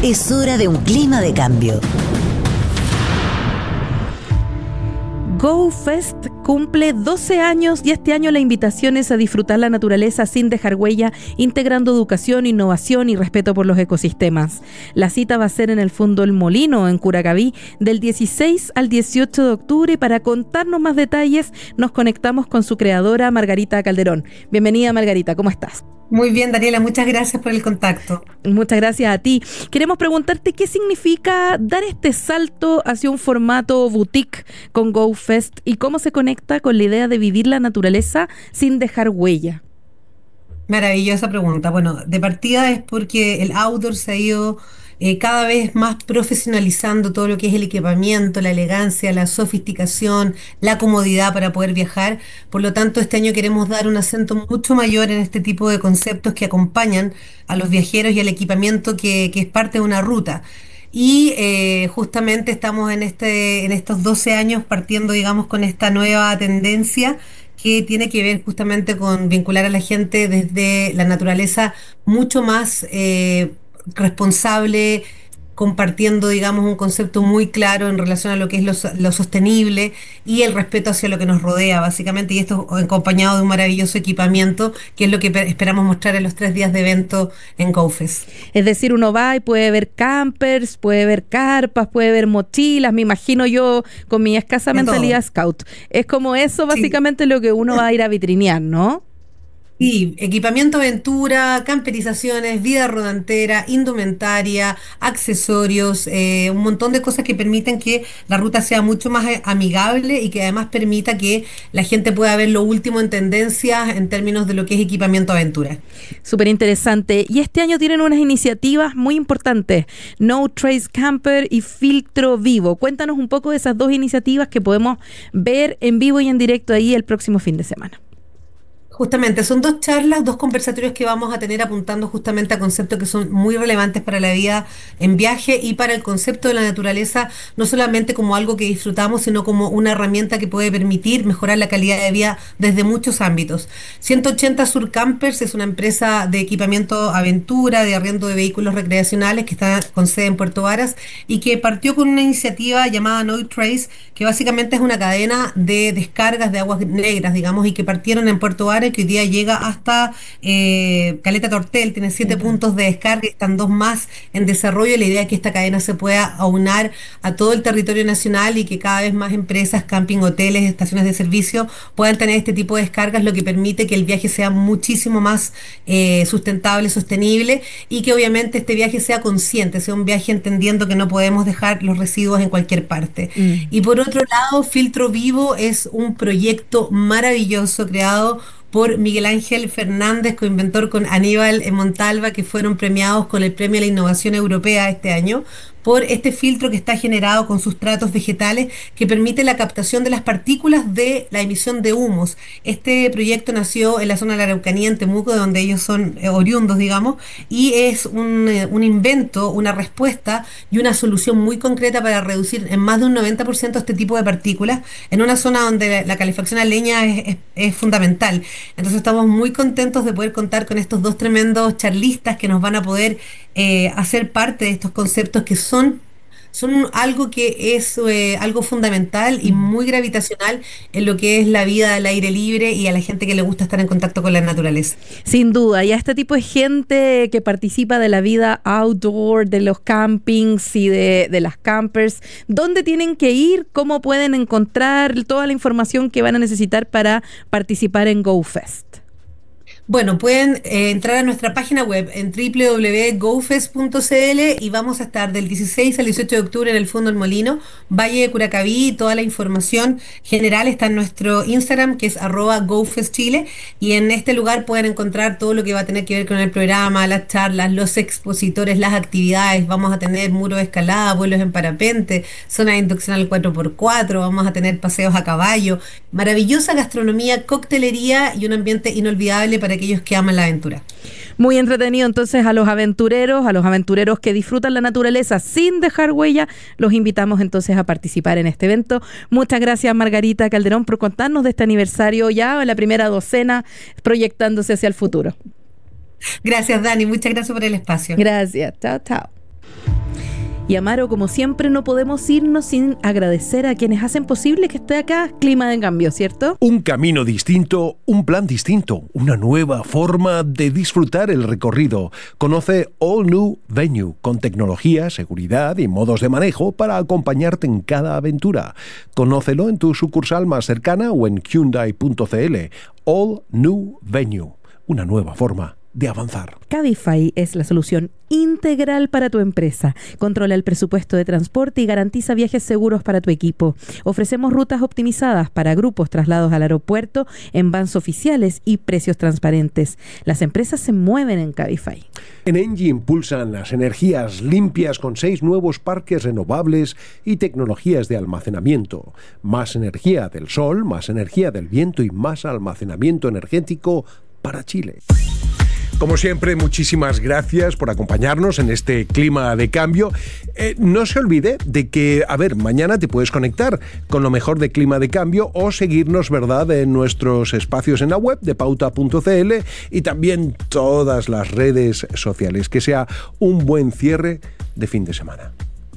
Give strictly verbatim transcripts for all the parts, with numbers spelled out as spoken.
Es hora de un clima de cambio. GoFest cumple doce años y este año la invitación es a disfrutar la naturaleza sin dejar huella, integrando educación, innovación y respeto por los ecosistemas. La cita va a ser en el Fondo El Molino, en Curacaví, del dieciséis al dieciocho de octubre. Y para contarnos más detalles nos conectamos con su creadora, Margarita Calderón. Bienvenida, Margarita, ¿cómo estás? Muy bien, Daniela, muchas gracias por el contacto. Muchas gracias a ti. Queremos preguntarte qué significa dar este salto hacia un formato boutique con GoFest y cómo se conecta con la idea de vivir la naturaleza sin dejar huella. Maravillosa pregunta. Bueno, de partida es porque el outdoor se ha ido eh, cada vez más profesionalizando todo lo que es el equipamiento, la elegancia, la sofisticación, la comodidad para poder viajar. Por lo tanto, este año queremos dar un acento mucho mayor en este tipo de conceptos que acompañan a los viajeros y al equipamiento que, que es parte de una ruta. Y eh, justamente estamos en, este, en estos doce años partiendo, digamos, con esta nueva tendencia que tiene que ver justamente con vincular a la gente desde la naturaleza mucho más eh, responsable, compartiendo, digamos, un concepto muy claro en relación a lo que es lo, lo sostenible y el respeto hacia lo que nos rodea, básicamente, y esto acompañado de un maravilloso equipamiento, que es lo que esperamos mostrar en los tres días de evento en GoFest. Es decir, uno va y puede ver campers, puede ver carpas, puede ver mochilas, me imagino yo con mi escasa De mentalidad todo. scout. Es como eso básicamente Sí. lo que uno va a ir a vitrinear, ¿no? Sí, equipamiento aventura, camperizaciones, vida rodantera, indumentaria, accesorios, eh, un montón de cosas que permiten que la ruta sea mucho más eh, amigable y que además permita que la gente pueda ver lo último en tendencias en términos de lo que es equipamiento aventura. Súper interesante. Y este año tienen unas iniciativas muy importantes, No Trace Camper y Filtro Vivo. Cuéntanos un poco de esas dos iniciativas que podemos ver en vivo y en directo ahí el próximo fin de semana. Justamente, son dos charlas, dos conversatorios que vamos a tener apuntando justamente a conceptos que son muy relevantes para la vida en viaje y para el concepto de la naturaleza, no solamente como algo que disfrutamos, sino como una herramienta que puede permitir mejorar la calidad de vida desde muchos ámbitos. ciento ochenta Sur Campers es una empresa de equipamiento aventura, de arriendo de vehículos recreacionales que está con sede en Puerto Varas y que partió con una iniciativa llamada No Trace, que básicamente es una cadena de descargas de aguas negras, digamos, y que partieron en Puerto Varas, que hoy día llega hasta eh, Caleta Tortel, tiene siete uh-huh. puntos de descarga, están dos más en desarrollo. La idea es que esta cadena se pueda aunar a todo el territorio nacional y que cada vez más empresas, camping, hoteles, estaciones de servicio puedan tener este tipo de descargas, lo que permite que el viaje sea muchísimo más eh, sustentable, sostenible y que obviamente este viaje sea consciente, sea un viaje entendiendo que no podemos dejar los residuos en cualquier parte. Uh-huh. Y por otro lado, Filtro Vivo es un proyecto maravilloso creado por Miguel Ángel Fernández, coinventor con Aníbal Montalva, que fueron premiados con el Premio a la Innovación Europea este año, por este filtro que está generado con sustratos vegetales que permite la captación de las partículas de la emisión de humos. Este proyecto nació en la zona de la Araucanía, en Temuco, de donde ellos son eh, oriundos, digamos, y es un, eh, un invento, una respuesta y una solución muy concreta para reducir en más de un noventa por ciento este tipo de partículas en una zona donde la, la calefacción a leña es, es, es fundamental. Entonces estamos muy contentos de poder contar con estos dos tremendos charlistas que nos van a poder eh, hacer parte de estos conceptos que son, son algo que es eh, algo fundamental y muy gravitacional en lo que es la vida al aire libre y a la gente que le gusta estar en contacto con la naturaleza. Sin duda, y a este tipo de gente que participa de la vida outdoor, de los campings y de, de las campers, ¿dónde tienen que ir? ¿Cómo pueden encontrar toda la información que van a necesitar para participar en GoFest? Bueno, pueden eh, entrar a nuestra página web en doble u doble u doble u punto gofest punto c l y vamos a estar del dieciséis al dieciocho de octubre en el Fondo El Molino, Valle de Curacaví. Toda la información general está en nuestro Instagram, que es arroba gofestchile, y en este lugar pueden encontrar todo lo que va a tener que ver con el programa, las charlas, los expositores, las actividades. Vamos a tener muros de escalada, vuelos en parapente, zona de inducción al cuatro por cuatro, vamos a tener paseos a caballo, maravillosa gastronomía, coctelería y un ambiente inolvidable para aquellos que aman la aventura. Muy entretenido entonces a los aventureros, a los aventureros que disfrutan la naturaleza sin dejar huella, los invitamos entonces a participar en este evento. Muchas gracias, Margarita Calderón, por contarnos de este aniversario ya en la primera docena, proyectándose hacia el futuro. Gracias, Dani, muchas gracias por el espacio. Gracias, chao, chao. Y Amaro, como siempre, no podemos irnos sin agradecer a quienes hacen posible que esté acá Clima de Cambio, ¿cierto? Un camino distinto, un plan distinto, una nueva forma de disfrutar el recorrido. Conoce All New Venue, con tecnología, seguridad y modos de manejo para acompañarte en cada aventura. Conócelo en tu sucursal más cercana o en Hyundai punto c l. All New Venue, una nueva forma de avanzar. Cabify es la solución integral para tu empresa. Controla el presupuesto de transporte y garantiza viajes seguros para tu equipo. Ofrecemos rutas optimizadas para grupos, traslados al aeropuerto, en vans oficiales y precios transparentes. Las empresas se mueven en Cabify. En Engie impulsan las energías limpias con seis nuevos parques renovables y tecnologías de almacenamiento. Más energía del sol, más energía del viento y más almacenamiento energético para Chile. Como siempre, muchísimas gracias por acompañarnos en este clima de cambio. Eh, no se olvide de que, a ver, mañana te puedes conectar con lo mejor de Clima de Cambio o seguirnos, ¿verdad?, en nuestros espacios en la web de pauta punto c l y también todas las redes sociales. Que sea un buen cierre de fin de semana.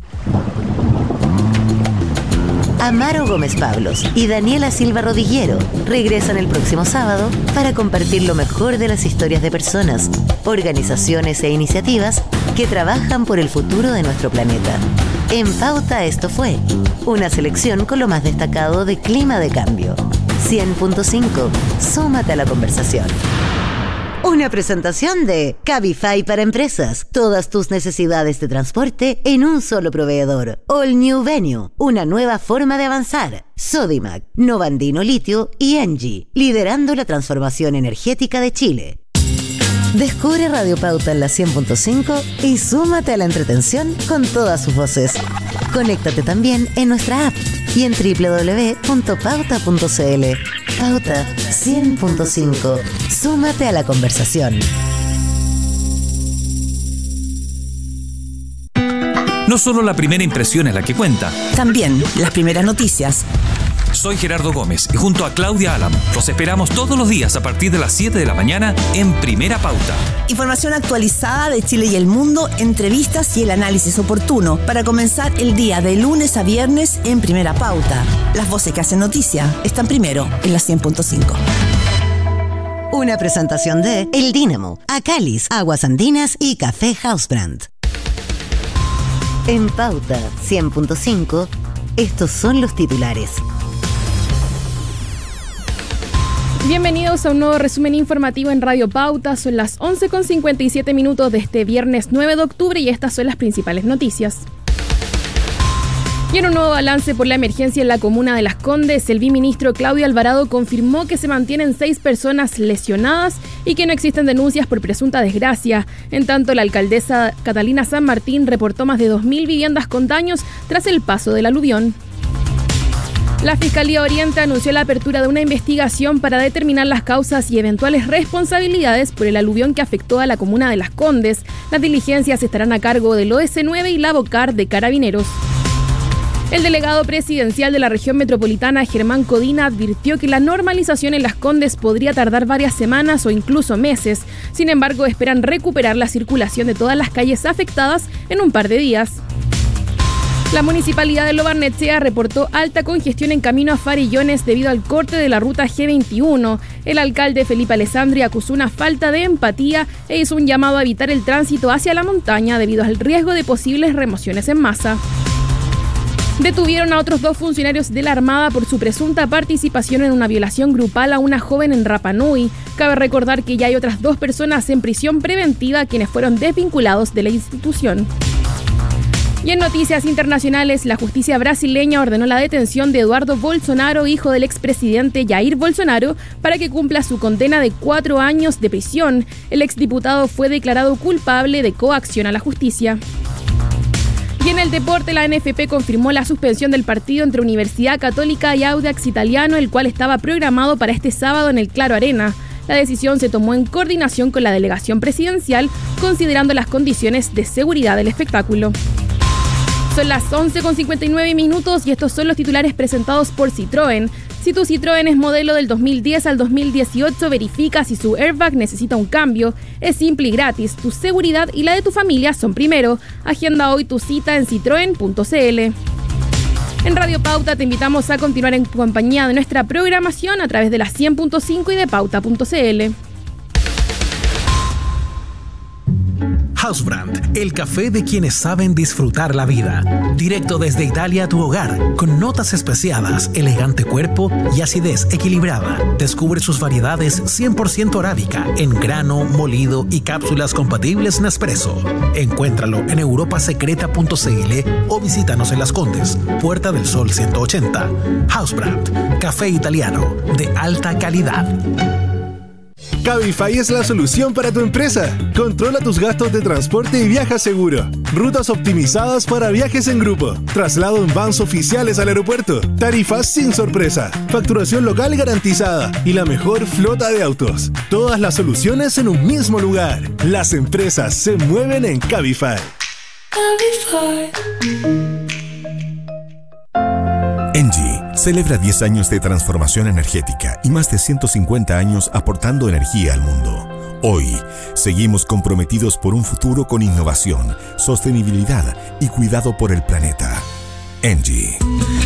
Amaro Gómez Pablos y Daniela Silva Rodillero regresan el próximo sábado para compartir lo mejor de las historias de personas, organizaciones e iniciativas que trabajan por el futuro de nuestro planeta. En Pauta esto fue una selección con lo más destacado de Clima de Cambio. cien punto cinco. Súmate a la conversación. Una presentación de Cabify para empresas. Todas tus necesidades de transporte en un solo proveedor. All New Venue, una nueva forma de avanzar. Sodimac, Novandino Litio y Engie, liderando la transformación energética de Chile. Descubre Radio Pauta en la cien punto cinco y súmate a la entretención con todas sus voces. Conéctate también en nuestra app y en doble u doble u doble u punto pauta punto c l. Pauta cien punto cinco. Súmate a la conversación. No solo la primera impresión es la que cuenta. También las primeras noticias. Soy Gerardo Gómez y junto a Claudia Álamo los esperamos todos los días a partir de las siete de la mañana en Primera Pauta. Información actualizada de Chile y el mundo, entrevistas y el análisis oportuno para comenzar el día de lunes a viernes en Primera Pauta. Las voces que hacen noticia están primero en la cien punto cinco. Una presentación de El Dínamo, Acalis, Aguas Andinas y Café Housebrand. En Pauta cien punto cinco, estos son los titulares. Bienvenidos a un nuevo resumen informativo en Radio Pauta. Son las once con cincuenta y siete minutos de este viernes nueve de octubre y estas son las principales noticias. Y en un nuevo balance por la emergencia en la comuna de Las Condes, el viceministro Claudio Alvarado confirmó que se mantienen seis personas lesionadas y que no existen denuncias por presunta desgracia. En tanto, la alcaldesa Catalina San Martín reportó más de dos mil viviendas con daños tras el paso del aluvión. La Fiscalía Oriente anunció la apertura de una investigación para determinar las causas y eventuales responsabilidades por el aluvión que afectó a la comuna de Las Condes. Las diligencias estarán a cargo del O S nueve y la BOCAR de Carabineros. El delegado presidencial de la región metropolitana, Germán Codina, advirtió que la normalización en Las Condes podría tardar varias semanas o incluso meses. Sin embargo, esperan recuperar la circulación de todas las calles afectadas en un par de días. La municipalidad de Lo Barnechea reportó alta congestión en camino a Farillones debido al corte de la ruta G veintiuno. El alcalde Felipe Alessandri acusó una falta de empatía e hizo un llamado a evitar el tránsito hacia la montaña debido al riesgo de posibles remociones en masa. Detuvieron a otros dos funcionarios de la Armada por su presunta participación en una violación grupal a una joven en Rapa Nui. Cabe recordar que ya hay otras dos personas en prisión preventiva quienes fueron desvinculados de la institución. Y en noticias internacionales, la justicia brasileña ordenó la detención de Eduardo Bolsonaro, hijo del expresidente Jair Bolsonaro, para que cumpla su condena de cuatro años de prisión. El exdiputado fue declarado culpable de coacción a la justicia. Y en el deporte, la N F P confirmó la suspensión del partido entre Universidad Católica y Audax Italiano, el cual estaba programado para este sábado en el Claro Arena. La decisión se tomó en coordinación con la delegación presidencial, considerando las condiciones de seguridad del espectáculo. Son las once con cincuenta y nueve minutos y estos son los titulares presentados por Citroën. Si tu Citroën es modelo del dos mil diez al dos mil dieciocho, verifica si su airbag necesita un cambio. Es simple y gratis. Tu seguridad y la de tu familia son primero. Agenda hoy tu cita en citroen punto c l. En Radio Pauta te invitamos a continuar en compañía de nuestra programación a través de la cien punto cinco y de pauta punto c l. Housebrand, el café de quienes saben disfrutar la vida. Directo desde Italia a tu hogar, con notas especiadas, elegante cuerpo y acidez equilibrada. Descubre sus variedades cien por ciento arábica, en grano, molido y cápsulas compatibles Nespresso. Encuéntralo en europa secreta punto c l o visítanos en Las Condes, Puerta del Sol ciento ochenta. Housebrand, café italiano de alta calidad. Cabify es la solución para tu empresa. Controla tus gastos de transporte y viaja seguro. Rutas optimizadas para viajes en grupo. Traslado en vans oficiales al aeropuerto. Tarifas sin sorpresa. Facturación local garantizada. Y la mejor flota de autos. Todas las soluciones en un mismo lugar. Las empresas se mueven en Cabify. Cabify. Engie celebra diez años de transformación energética y más de ciento cincuenta años aportando energía al mundo. Hoy, seguimos comprometidos por un futuro con innovación, sostenibilidad y cuidado por el planeta. Engie.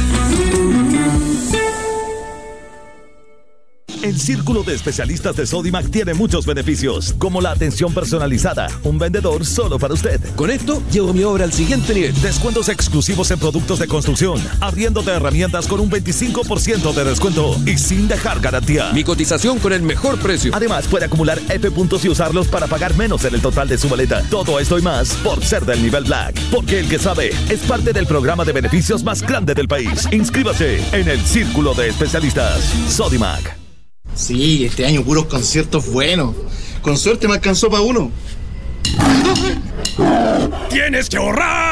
El Círculo de Especialistas de Sodimac tiene muchos beneficios, como la atención personalizada, un vendedor solo para usted. Con esto, llevo mi obra al siguiente nivel. Descuentos exclusivos en productos de construcción, abriéndote herramientas con un veinticinco por ciento de descuento y sin dejar garantía. Mi cotización con el mejor precio. Además, puede acumular F puntos y usarlos para pagar menos en el total de su boleta. Todo esto y más por ser del nivel Black. Porque el que sabe es parte del programa de beneficios más grande del país. Inscríbase en el Círculo de Especialistas Sodimac. Sí, este año puros conciertos buenos. Con suerte me alcanzó para uno. ¡Tienes que ahorrar!